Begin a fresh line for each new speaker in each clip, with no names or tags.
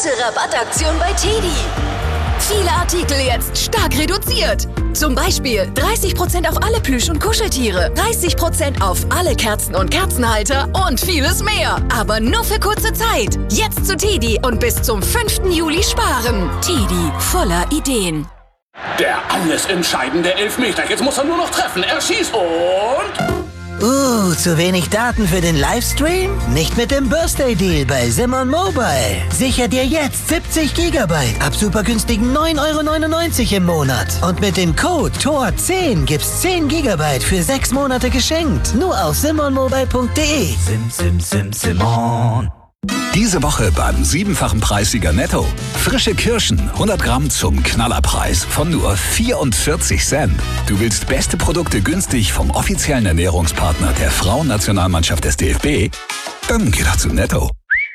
große Rabattaktion bei TEDi. Viele Artikel jetzt stark reduziert. Zum Beispiel 30% auf alle Plüsch- und Kuscheltiere, 30% auf alle Kerzen und Kerzenhalter und vieles mehr. Aber nur für kurze Zeit. Jetzt zu TEDi und bis zum 5. Juli sparen. TEDi, voller Ideen.
Der alles entscheidende Elfmeter. Jetzt muss er nur noch treffen. Er schießt und...
zu wenig Daten für den Livestream? Nicht mit dem Birthday Deal bei Simon Mobile. Sicher dir jetzt 70 GB ab super günstigen 9,99 € im Monat. Und mit dem Code TOR10 gibt's 10 GB für 6 Monate geschenkt. Nur auf simonmobile.de.
Simon. Diese Woche beim 7-fachen Preissieger Netto. Frische Kirschen, 100 Gramm zum Knallerpreis von nur 44 Cent. Du willst beste Produkte günstig vom offiziellen Ernährungspartner der Frauennationalmannschaft des DFB? Dann geh doch zu Netto.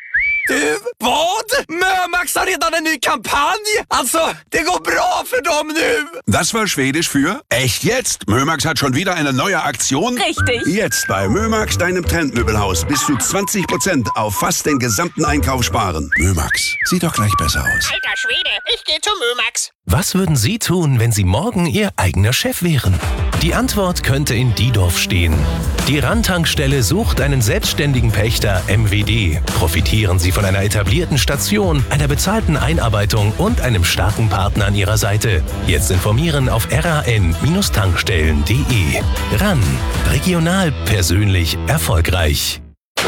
Vad? Mömax har redan en ny kampanj! Alltså, det går bra för dem nu!
Das war Schwedisch für echt jetzt. Mömax hat schon wieder eine neue Aktion.
Richtig.
Jetzt bei Mömax, deinem Trendmöbelhaus, bis zu 20% auf fast den gesamten Einkauf sparen. Mömax, sieht doch gleich besser aus.
Alter Schwede, ich gehe zu Mömax.
Was würden Sie tun, wenn Sie morgen Ihr eigener Chef wären? Die Antwort könnte in Diedorf stehen. Die Randtankstelle sucht einen selbstständigen Pächter MWD. Profitieren Sie von einer etablierten Station, einer bezahlten Einarbeitung und einem starken Partner an Ihrer Seite. Jetzt informieren auf ran-tankstellen.de. RAN. Regional, persönlich, erfolgreich.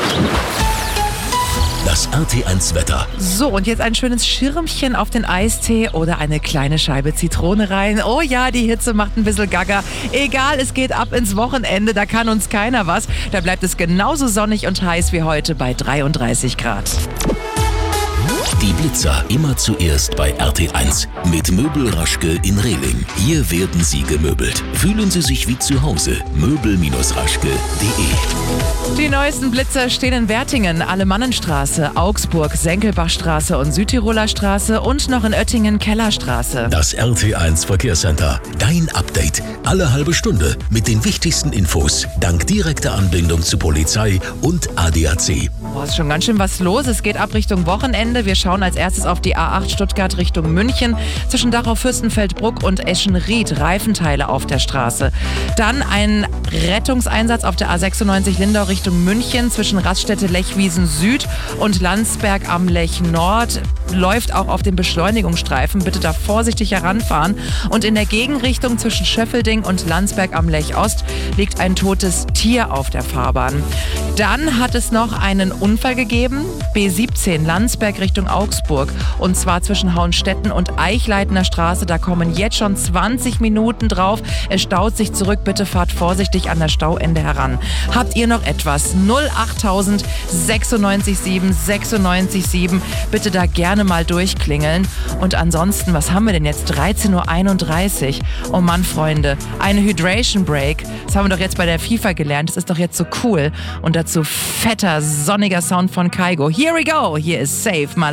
Das RT1 Wetter.
So, und jetzt ein schönes Schirmchen auf den Eistee oder eine kleine Scheibe Zitrone rein. Oh ja, die Hitze macht ein bisschen gaga. Egal, es geht ab ins Wochenende, da kann uns keiner was. Da bleibt es genauso sonnig und heiß wie heute bei 33 Grad.
Die Blitzer immer zuerst bei RT1 mit Möbel Raschke in Rehling. Hier werden Sie gemöbelt. Fühlen Sie sich wie zu Hause. Möbel-raschke.de.
Die neuesten Blitzer stehen in Wertingen, Alemannenstraße, Augsburg, Senckelbachstraße und Südtiroler Straße und noch in Oettingen Kellerstraße.
Das RT1 Verkehrscenter. Dein Update. Alle halbe Stunde mit den wichtigsten Infos. Dank direkter Anbindung zu Polizei und ADAC.
Boah, ist schon ganz schön was los. Es geht ab Richtung Wochenende. Wir schauen als erstes auf die A8 Stuttgart Richtung München. Zwischen Dachau-Fürstenfeldbruck und Eschenried Reifenteile auf der Straße. Dann ein Rettungseinsatz auf der A96 Lindau Richtung München zwischen Raststätte-Lechwiesen Süd und Landsberg am Lech Nord. Läuft auch auf dem Beschleunigungsstreifen. Bitte da vorsichtig heranfahren. Und in der Gegenrichtung zwischen Schöffelding und Landsberg am Lech Ost liegt ein totes Tier auf der Fahrbahn. Dann hat es noch einen Unfall gegeben. B17 Landsberg Richtung Augsburg. Und zwar zwischen Hauenstetten und Eichleitner Straße. Da kommen jetzt schon 20 Minuten drauf. Es staut sich zurück. Bitte fahrt vorsichtig an das Stauende heran. Habt ihr noch etwas? 08000 96 7 96 7. Bitte da gerne mal durchklingeln. Und ansonsten, was haben wir denn jetzt? 13:31 Uhr. Oh Mann, Freunde, eine Hydration Break. Das haben wir doch jetzt bei der FIFA gelernt. Das ist doch jetzt so cool. Und dazu fetter, sonniger Sound von Kygo. Here we go. Hier ist Save My